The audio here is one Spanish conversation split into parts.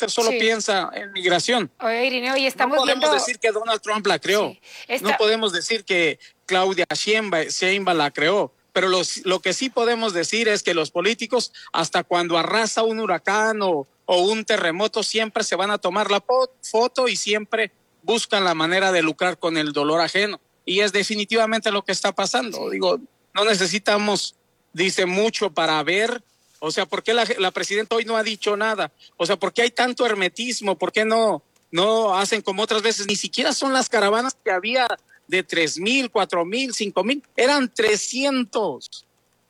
presidente solo piensa en migración. Oye, Irineo, y estamos no podemos viendo... decir que Donald Trump la creó. No podemos decir que Claudia Sheinbaum la creó. Pero lo que sí podemos decir es que los políticos, hasta cuando arrasa un huracán o un terremoto, siempre se van a tomar la foto y siempre buscan la manera de lucrar con el dolor ajeno. Y es definitivamente lo que está pasando. Sí. Digo, no necesitamos, dice, mucho para ver. O sea, ¿por qué la presidenta hoy no ha dicho nada? O sea, ¿por qué hay tanto hermetismo? ¿Por qué no hacen como otras veces? Ni siquiera son las caravanas que había de 3,000, 4,000, 5,000. Eran 300.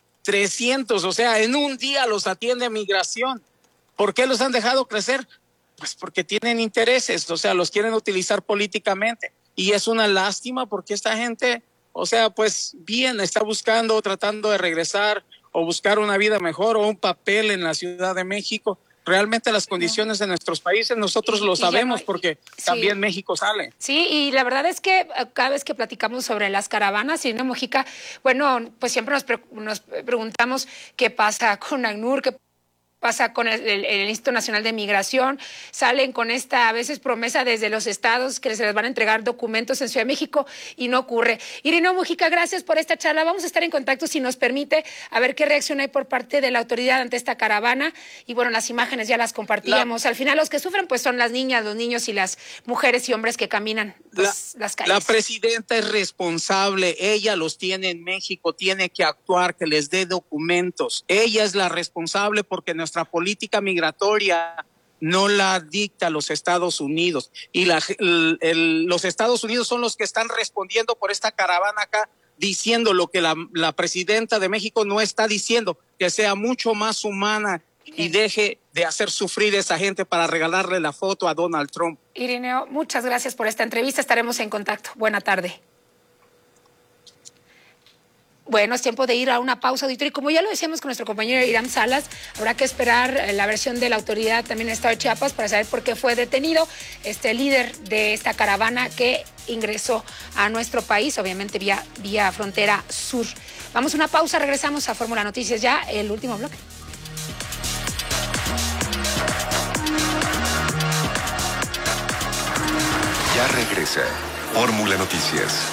O sea, en un día los atiende migración. ¿Por qué los han dejado crecer? Pues porque tienen intereses, o sea, los quieren utilizar políticamente. Y es una lástima porque esta gente, o sea, pues bien, está buscando, tratando de regresar o buscar una vida mejor o un papel en la Ciudad de México. Realmente las condiciones de nuestros países nosotros lo sabemos porque también México sale. Sí, y la verdad es que cada vez que platicamos sobre las caravanas, Irineo Mojica, bueno, pues siempre nos preguntamos qué pasa con ACNUR, qué pasa con el Instituto Nacional de Migración. Salen con esta a veces promesa desde los estados que se les van a entregar documentos en Ciudad de México y no ocurre. Irineo Mojica, gracias por esta charla. Vamos a estar en contacto, si nos permite, a ver qué reacción hay por parte de la autoridad ante esta caravana. Y bueno, las imágenes ya las compartíamos. Al final los que sufren pues son las niñas, los niños y las mujeres y hombres que caminan las calles. La presidenta es responsable, ella los tiene en México, tiene que actuar, que les dé documentos. Ella es la responsable porque nuestra política migratoria no la dicta los Estados Unidos y los Estados Unidos son los que están respondiendo por esta caravana acá, diciendo lo que la presidenta de México no está diciendo, que sea mucho más humana y deje de hacer sufrir a esa gente para regalarle la foto a Donald Trump. Irineo, muchas gracias por esta entrevista, estaremos en contacto. Buena tarde. Bueno, es tiempo de ir a una pausa, auditorio. Y como ya lo decíamos con nuestro compañero Irán Salas, habrá que esperar la versión de la autoridad también en el estado de Chiapas para saber por qué fue detenido este líder de esta caravana que ingresó a nuestro país, obviamente vía frontera sur. Vamos a una pausa, regresamos a Fórmula Noticias ya, el último bloque. Ya regresa Fórmula Noticias.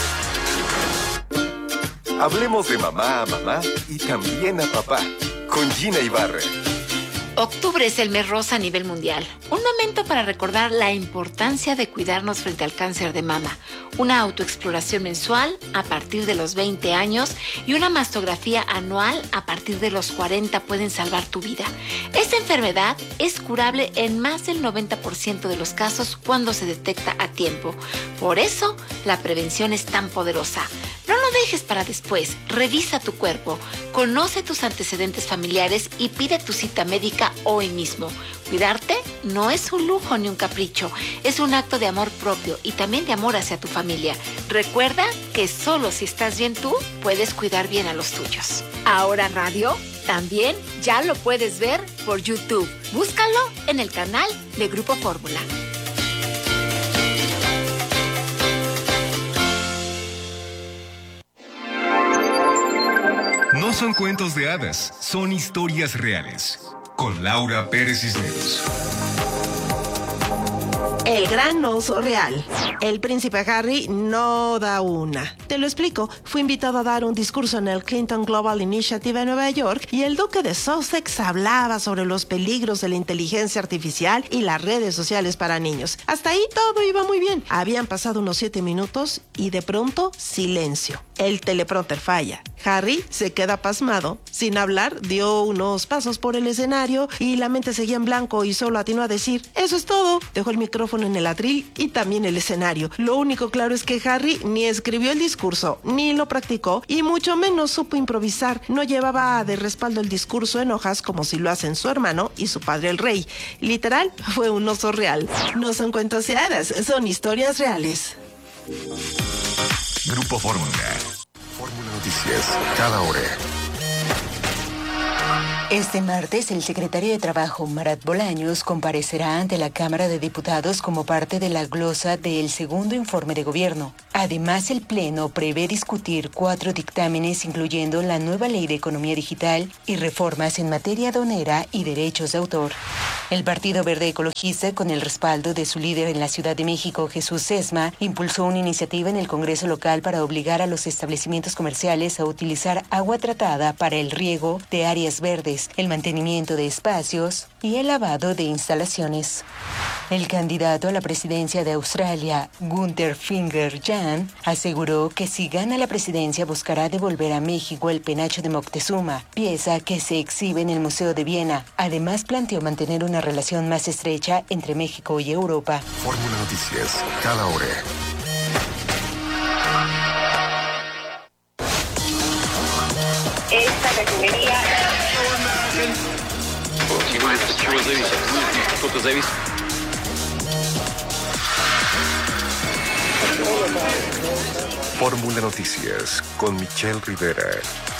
Hablemos de mamá a mamá y también a papá, con Gina Ibarra. Octubre es el mes rosa a nivel mundial. Un momento para recordar la importancia de cuidarnos frente al cáncer de mama. Una autoexploración mensual a partir de los 20 años y una mastografía anual a partir de los 40 pueden salvar tu vida. Esta enfermedad es curable en más del 90% de los casos cuando se detecta a tiempo. Por eso, la prevención es tan poderosa. No lo dejes para después. Revisa tu cuerpo, conoce tus antecedentes familiares y pide tu cita médica hoy mismo. Cuidarte no es un lujo ni un capricho, es un acto de amor propio y también de amor hacia tu familia. Recuerda que solo si estás bien tú, puedes cuidar bien a los tuyos. Ahora Radio también ya lo puedes ver por YouTube. Búscalo en el canal de Grupo Fórmula. No son cuentos de hadas, son historias reales. Con Laura Pérez Cisneros. El gran oso real. El príncipe Harry no da una. Te lo explico. Fue invitado a dar un discurso en el Clinton Global Initiative en Nueva York y el duque de Sussex hablaba sobre los peligros de la inteligencia artificial y las redes sociales para niños. Hasta ahí todo iba muy bien. Habían pasado unos 7 minutos y de pronto silencio. El teleprompter falla. Harry se queda pasmado. Sin hablar, dio unos pasos por el escenario y la mente seguía en blanco y solo atinó a decir: eso es todo. Dejó el micrófono en el atril y también el escenario. Lo único claro es que Harry ni escribió el discurso, ni lo practicó y mucho menos supo improvisar. No llevaba de respaldo el discurso en hojas como si lo hacen su hermano y su padre el rey. Literal, fue un oso real. No son cuentos de hadas, son historias reales. Grupo Fórmula. Fórmula Noticias, cada hora. Este martes, el secretario de Trabajo, Marat Bolaños, comparecerá ante la Cámara de Diputados como parte de la glosa del segundo informe de gobierno. Además, el Pleno prevé discutir 4 dictámenes, incluyendo la nueva Ley de Economía Digital y reformas en materia aduanera y derechos de autor. El Partido Verde Ecologista, con el respaldo de su líder en la Ciudad de México, Jesús Sesma, impulsó una iniciativa en el Congreso local para obligar a los establecimientos comerciales a utilizar agua tratada para el riego de áreas verdes, el mantenimiento de espacios y el lavado de instalaciones. El candidato a la presidencia de Australia, Gunther Finger-Jan, aseguró que si gana la presidencia buscará devolver a México el penacho de Moctezuma, pieza que se exhibe en el Museo de Viena. Además, planteó mantener una relación más estrecha entre México y Europa. Fórmula Noticias, cada hora. Esta refinería... Fórmula Noticias con Michelle Rivera.